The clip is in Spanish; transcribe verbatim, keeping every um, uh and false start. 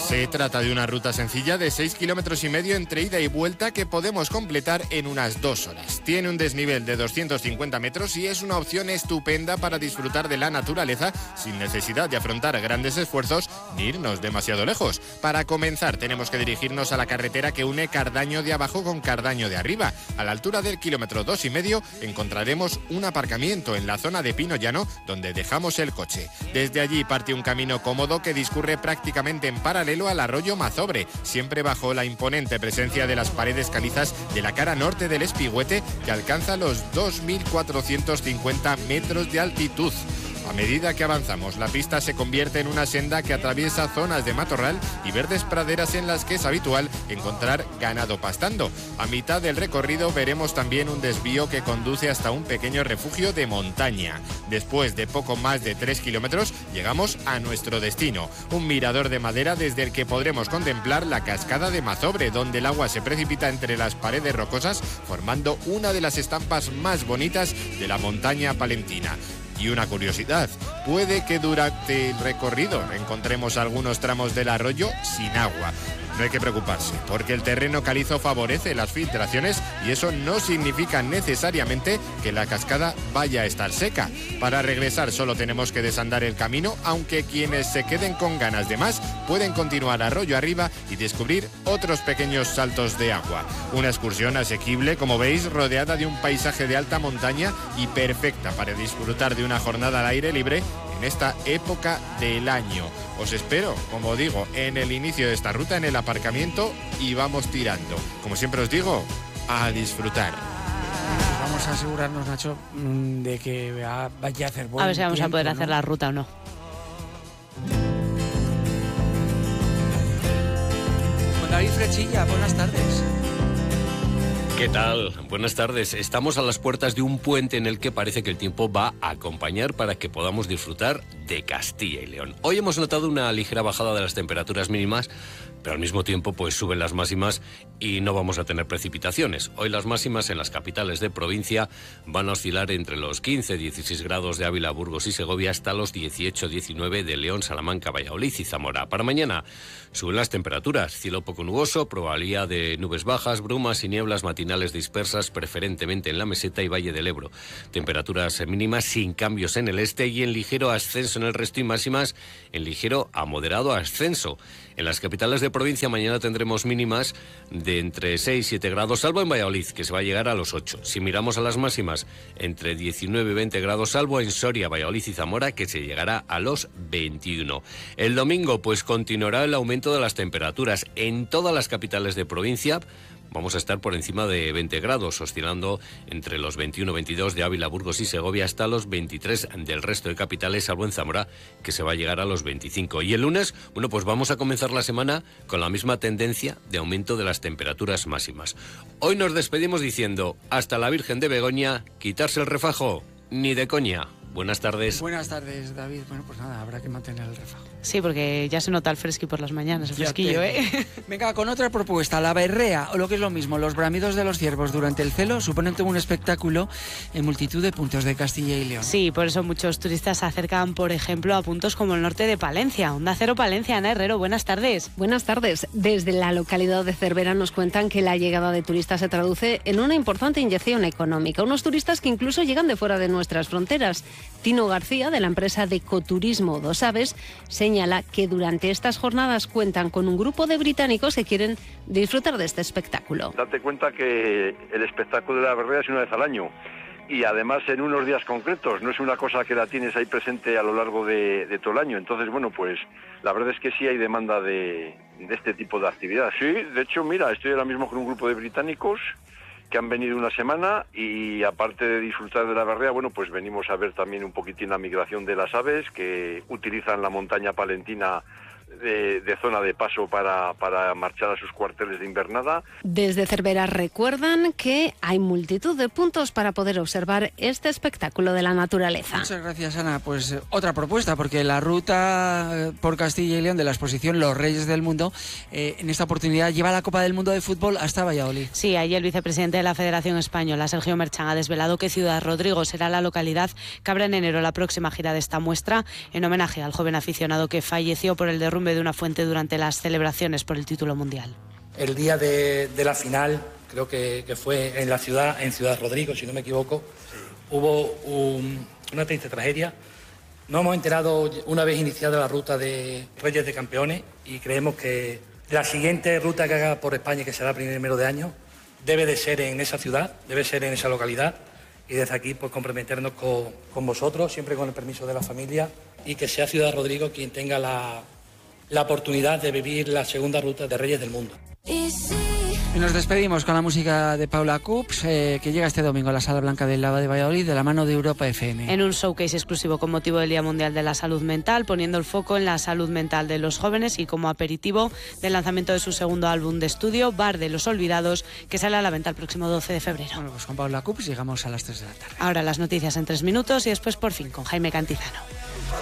Se trata de una ruta sencilla de seis kilómetros y medio entre ida y vuelta que podemos completar en unas dos horas. Tiene un desnivel de doscientos cincuenta metros y es una opción estupenda para disfrutar de la naturaleza sin necesidad de afrontar grandes esfuerzos ni irnos demasiado lejos. Para comenzar tenemos que dirigirnos a la carretera que une Cardaño de abajo con Cardaño de arriba. A la altura del kilómetro dos y medio encontraremos un aparcamiento en la zona de Pino Llano donde dejamos el coche. Desde allí parte un camino cómodo que discurre prácticamente en paralelo al arroyo Mazobre, siempre bajo la imponente presencia de las paredes calizas de la cara norte del Espigüete, que alcanza los dos mil cuatrocientos cincuenta metros de altitud. A medida que avanzamos, la pista se convierte en una senda que atraviesa zonas de matorral y verdes praderas en las que es habitual encontrar ganado pastando. A mitad del recorrido veremos también un desvío que conduce hasta un pequeño refugio de montaña. Después de poco más de tres kilómetros, llegamos a nuestro destino, un mirador de madera desde el que podremos contemplar la cascada de Mazobre, donde el agua se precipita entre las paredes rocosas, formando una de las estampas más bonitas de la montaña palentina. Y una curiosidad, puede que durante el recorrido encontremos algunos tramos del arroyo sin agua. No hay que preocuparse, porque el terreno calizo favorece las filtraciones y eso no significa necesariamente que la cascada vaya a estar seca. Para regresar solo tenemos que desandar el camino, aunque quienes se queden con ganas de más pueden continuar arroyo arriba y descubrir otros pequeños saltos de agua. Una excursión asequible, como veis, rodeada de un paisaje de alta montaña y perfecta para disfrutar de una jornada al aire libre en esta época del año. Os espero, como digo, en el inicio de esta ruta, en el aparcamiento, y vamos tirando. Como siempre os digo, a disfrutar. Vamos a asegurarnos, Nacho, de que vaya a hacer buen A ver si vamos tiempo, a poder ¿no? hacer la ruta o no. Con David Frechilla, buenas tardes. ¿Qué tal? Buenas tardes. Estamos a las puertas de un puente en el que parece que el tiempo va a acompañar para que podamos disfrutar de Castilla y León. Hoy hemos notado una ligera bajada de las temperaturas mínimas, pero al mismo tiempo pues suben las máximas y no vamos a tener precipitaciones. Hoy las máximas en las capitales de provincia van a oscilar entre los quince a dieciséis grados de Ávila, Burgos y Segovia hasta los dieciocho a diecinueve de León, Salamanca, Valladolid y Zamora. Para mañana suben las temperaturas, cielo poco nuboso, probabilidad de nubes bajas, brumas y nieblas matinales dispersas, preferentemente en la meseta y Valle del Ebro. Temperaturas mínimas sin cambios en el este y en ligero ascenso en el resto y máximas en ligero a moderado ascenso. En las capitales de provincia mañana tendremos mínimas de entre seis y siete grados, salvo en Valladolid, que se va a llegar a los ocho. Si miramos a las máximas, entre diecinueve y veinte grados, salvo en Soria, Valladolid y Zamora, que se llegará a los veintiuno. El domingo, pues continuará el aumento de las temperaturas en todas las capitales de provincia. Vamos a estar por encima de veinte grados, oscilando entre los veintiuno a veintidós de Ávila, Burgos y Segovia hasta los veintitrés del resto de capitales, salvo en Zamora, que se va a llegar a los veinticinco. Y el lunes, bueno, pues vamos a comenzar la semana con la misma tendencia de aumento de las temperaturas máximas. Hoy nos despedimos diciendo, hasta la Virgen de Begoña, quitarse el refajo, ni de coña. Buenas tardes. Buenas tardes, David. Bueno, pues nada, habrá que mantener el refajo. Sí, porque ya se nota el fresqui por las mañanas, el fresquillo, ¿eh? Venga, con otra propuesta. La berrea, o lo que es lo mismo, los bramidos de los ciervos durante el celo suponen todo un espectáculo en multitud de puntos de Castilla y León. Sí, por eso muchos turistas se acercan, por ejemplo, a puntos como el norte de Palencia. Onda Cero Palencia, Ana Herrero, buenas tardes. Buenas tardes. Desde la localidad de Cervera nos cuentan que la llegada de turistas se traduce en una importante inyección económica. Unos turistas que incluso llegan de fuera de nuestras fronteras. Tino García, de la empresa de ecoturismo Dos Aves, señala que durante estas jornadas cuentan con un grupo de británicos que quieren disfrutar de este espectáculo. Date cuenta que el espectáculo de la berrea es una vez al año y además en unos días concretos, no es una cosa que la tienes ahí presente a lo largo de, de todo el año. Entonces, bueno, pues la verdad es que sí hay demanda de, de este tipo de actividad. Sí, de hecho, mira, estoy ahora mismo con un grupo de británicos que han venido una semana y aparte de disfrutar de la berrea, bueno, pues venimos a ver también un poquitín la migración de las aves que utilizan la montaña palentina de, de zona de paso para, para marchar a sus cuarteles de invernada. Desde Cervera recuerdan que hay multitud de puntos para poder observar este espectáculo de la naturaleza. Muchas gracias, Ana. Pues eh, otra propuesta, porque la ruta por Castilla y León de la exposición Los Reyes del Mundo, eh, en esta oportunidad lleva la Copa del Mundo de Fútbol hasta Valladolid. Sí, ahí el vicepresidente de la Federación Española, Sergio Merchan, ha desvelado que Ciudad Rodrigo será la localidad que abra en enero la próxima gira de esta muestra en homenaje al joven aficionado que falleció por el derrumbe derrumbe de una fuente durante las celebraciones por el título mundial. El día de, de la final, creo que, que fue en la ciudad, en Ciudad Rodrigo, si no me equivoco, hubo un, una triste tragedia. Nos hemos enterado una vez iniciada la ruta de Reyes de Campeones y creemos que la siguiente ruta que haga por España, que será primero de año, debe de ser en esa ciudad, debe ser en esa localidad, y desde aquí pues comprometernos con, con vosotros, siempre con el permiso de la familia, y que sea Ciudad Rodrigo quien tenga la, la oportunidad de vivir la segunda ruta de Reyes del Mundo. Y nos despedimos con la música de Paula Cups, eh, que llega este domingo a la Sala Blanca del Lava de Valladolid de la mano de Europa F M. En un showcase exclusivo con motivo del Día Mundial de la Salud Mental, poniendo el foco en la salud mental de los jóvenes y como aperitivo del lanzamiento de su segundo álbum de estudio, Bar de los Olvidados, que sale a la venta el próximo doce de febrero. Bueno, pues con Paula Cups llegamos a las tres de la tarde. Ahora las noticias en tres minutos y después por fin con Jaime Cantizano.